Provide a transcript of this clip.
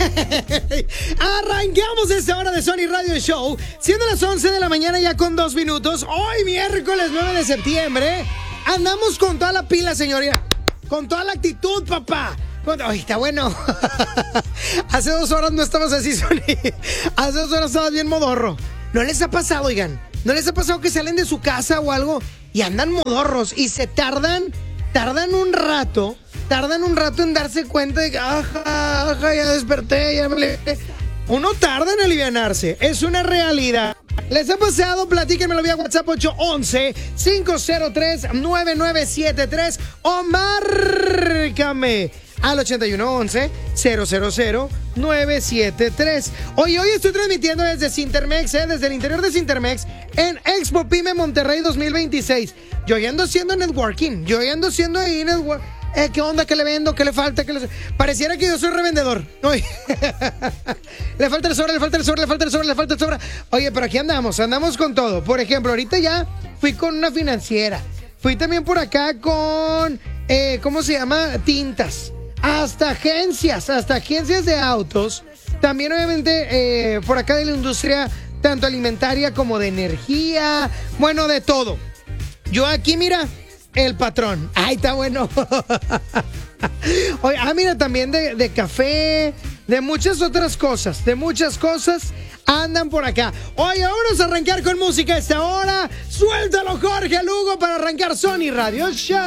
Arrancamos esta hora de Sony Radio Show, siendo las 11 de la mañana ya con 2 minutos. Hoy miércoles 9 de septiembre. Andamos con toda la pila, señoría. Con toda la actitud, papá. Ay, está bueno. Hace 2 horas no estabas así, Sony. Hace 2 horas estabas bien modorro. ¿No les ha pasado, oigan? ¿No les ha pasado que salen de su casa o algo y andan modorros y se tardan un rato en darse cuenta de que, ajá, ya desperté, ya me levanté? Uno tarda en alivianarse, es una realidad. ¿Les ha pasado? Platíquenmelo vía WhatsApp 811-503-9973 o márcame al 8111-000-973. Hoy estoy transmitiendo desde Cintermex, desde el interior de Cintermex, en Expo Pyme Monterrey 2026. Yo ya ando haciendo networking, yo ya ando haciendo ahí networking. ¿Qué onda? ¿Qué le vendo? ¿Qué le falta? Pareciera que yo soy revendedor. Oye. Le falta el sobre. Oye, pero aquí andamos con todo. Por ejemplo, ahorita ya fui con una financiera. Fui también por acá con, ¿cómo se llama? Tintas. Hasta agencias de autos. También, obviamente, por acá de la industria, tanto alimentaria como de energía. Bueno, de todo. Yo aquí, mira, el patrón. Ay, está bueno. Oye, mira, también de café, de muchas otras cosas. De muchas cosas andan por acá. Oye, vamos a arrancar con música a esta hora. Suéltalo, Jorge Lugo, para arrancar Sony Radio Show.